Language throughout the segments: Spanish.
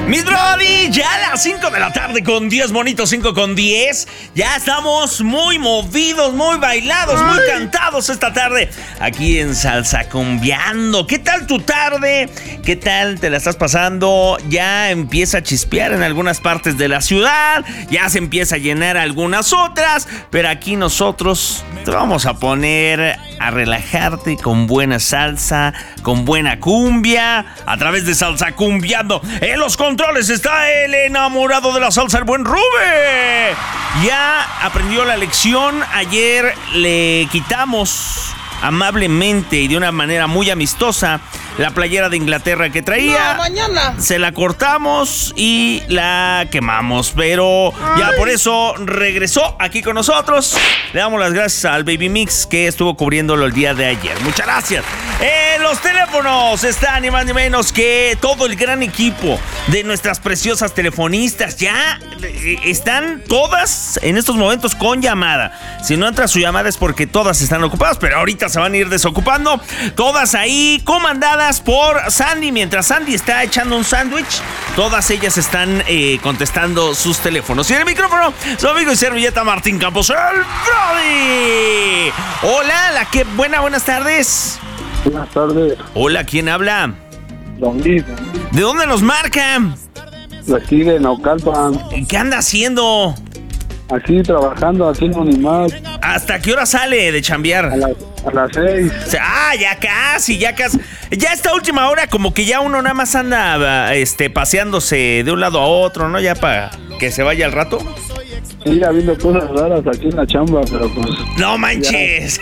Mis brody, ya a las 5 de la tarde con 10 bonitos, 5 con 10. Ya estamos muy movidos, muy bailados, muy cantados esta tarde aquí en Salsa Cumbiando. ¿Qué tal tu tarde? ¿Qué tal te la estás pasando? Ya empieza a chispear en algunas partes de la ciudad, ya se empieza a llenar algunas otras, pero aquí nosotros te vamos a poner a relajarte con buena salsa, con buena cumbia, a través de Salsa Cumbiando. En los controles está el enamorado de la salsa, el buen Rube. Ya aprendió la lección. Ayer le quitamos amablemente y de una manera muy amistosa la playera de Inglaterra que traía. No, mañana se la cortamos y la quemamos, pero ya por eso regresó aquí con nosotros. Le damos las gracias al Baby Mix que estuvo cubriéndolo el día de ayer. Muchas gracias. En los teléfonos está ni más ni menos que todo el gran equipo de nuestras preciosas telefonistas. Ya están todas en estos momentos con llamada. Si no entra su llamada es porque todas están ocupadas, pero ahorita se van a ir desocupando. Todas ahí comandadas por Sandy. Mientras Sandy está echando un sándwich, todas ellas están contestando sus teléfonos. Y en el micrófono, su amigo y servilleta Martín Campos, el Brody. Hola, buenas tardes. Buenas tardes. Hola, ¿quién habla? Don Luis. ¿De dónde nos marca? Aquí de Naucalpan. ¿Qué anda haciendo? Aquí trabajando, haciendo ni más. ¿Hasta qué hora sale de chambear? A las 6. Ah, ya casi. Ya esta última hora como que ya uno nada más anda paseándose de un lado a otro, ¿no? Ya para que se vaya al rato. Sí, habiendo cosas raras aquí en la chamba, pero pues... ¡No manches!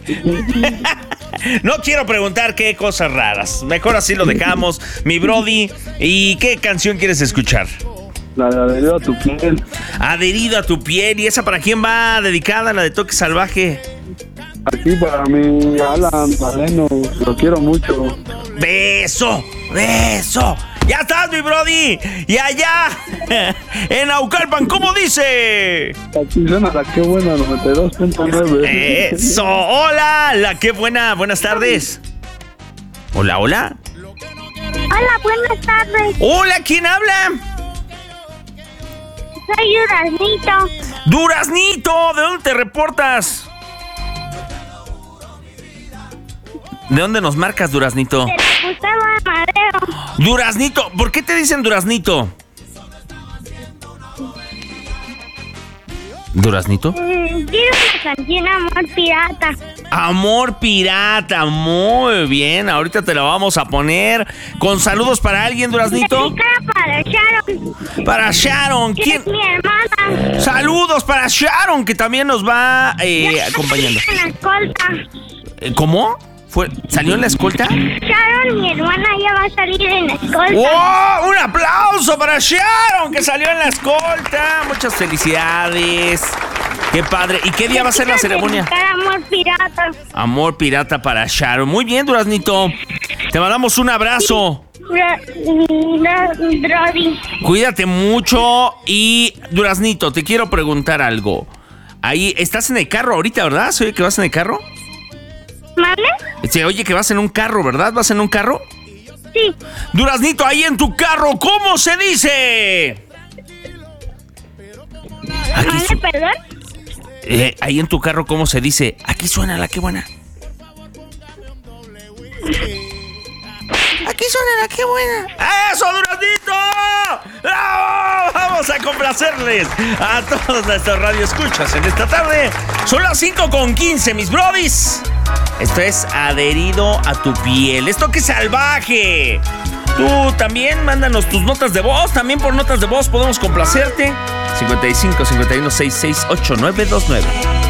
No quiero preguntar qué cosas raras. Mejor así lo dejamos, mi Brody. ¿Y qué canción quieres escuchar? La de Adherido a tu piel. Adherido a tu piel. ¿Y esa para quién va dedicada, la de Toque Salvaje? Aquí para mi Alan Valeno, lo quiero mucho. ¡Beso! ¡Beso! ¡Ya estás, mi Brody! Y allá, en Naucalpan, ¿cómo dice? Aquí suena la que buena, 92.9. ¡Eso! ¡Hola! La que buena. Buenas tardes. Hola, hola. Hola, buenas tardes. Hola, ¿quién habla? Soy Duraznito. ¡Duraznito! ¿De dónde te reportas? ¿De dónde nos marcas, Duraznito? De la Gustavo Amadero. Duraznito, ¿por qué te dicen Duraznito? ¿Duraznito? Quiero una canción, Amor Pirata. Amor Pirata, muy bien. Ahorita te la vamos a poner. ¿Con saludos para alguien, Duraznito? Dedicada para Sharon. Para Sharon. Que ¿Quién? es mi hermana. Saludos para Sharon, que también nos va acompañando. En la escolta. ¿Cómo? ¿Salió en la escolta? Sharon, mi hermana, ya va a salir en la escolta. ¡Oh! ¡Un aplauso para Sharon, que salió en la escolta! Muchas felicidades. ¡Qué padre! ¿Y qué día va a ser la ceremonia? Amor Pirata. Amor Pirata para Sharon. Muy bien, Duraznito. Te mandamos un abrazo. Brody. Cuídate mucho. Y, Duraznito, te quiero preguntar algo. Ahí, estás en el carro ahorita, ¿verdad? ¿Se oye que vas en el carro? ¿Mame? Se oye que vas en un carro, ¿verdad? ¿Vas en un carro? Sí. Duraznito, ahí en tu carro, ¿cómo se dice? ¿Mame, perdón? Ahí en tu carro, ¿cómo se dice? Aquí suena la que buena. Aquí suena la que buena. ¡Eso, Duraznito! ¡Bravo! Vamos a complacerles a todos nuestros radioescuchas en esta tarde. Son las 5:15, mis brodis. Esto es Adherido a tu piel. ¡Es Toque Salvaje! Tú también mándanos tus notas de voz. También por notas de voz podemos complacerte. 55 51 66 8929.